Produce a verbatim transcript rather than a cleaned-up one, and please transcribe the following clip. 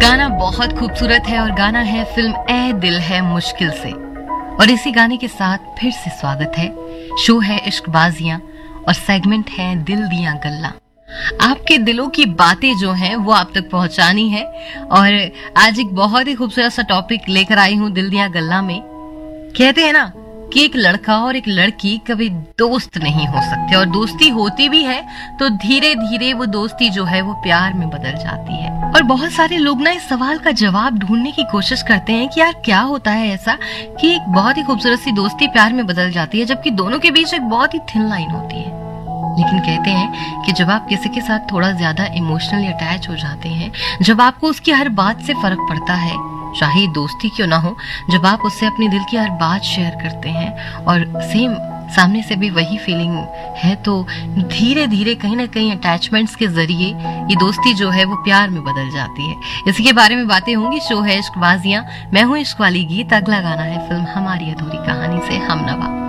गाना बहुत खूबसूरत है और गाना है फिल्म ए दिल है मुश्किल से। और इसी गाने के साथ फिर से स्वागत है। शो है इश्कबाजियां और सेगमेंट है दिल दिया गल्ला। आपके दिलों की बातें जो हैं वो आप तक पहुंचानी है और आज एक बहुत ही खूबसूरत सा टॉपिक लेकर आई हूं दिल दिया गल्ला में। कहते हैं ना कि एक लड़का और एक लड़की कभी दोस्त नहीं हो सकते और दोस्ती होती भी है तो धीरे धीरे वो दोस्ती जो है वो प्यार में बदल जाती है। और बहुत सारे लोग ना इस सवाल का जवाब ढूंढने की कोशिश करते हैं कि यार क्या होता है ऐसा कि एक बहुत ही खूबसूरत सी दोस्ती प्यार में बदल जाती है जबकि दोनों के बीच एक बहुत ही थिन लाइन होती है। लेकिन कहते हैं कि जब आप किसी के साथ थोड़ा ज्यादा इमोशनली अटैच हो जाते हैं, जब आपको उसकी हर बात से फर्क पड़ता है, चाहे दोस्ती क्यों ना हो, जब आप उससे अपने दिल की हर बात शेयर करते हैं और सेम सामने से भी वही फीलिंग है, तो धीरे धीरे कहीं ना कहीं अटैचमेंट्स के जरिए ये दोस्ती जो है वो प्यार में बदल जाती है। इसी के बारे में बातें होंगी। शो है इश्कबाजियां, मैं हूं इश्क वाली गीत। अगला गाना है फिल्म हमारी अधूरी कहानी से हमनवा।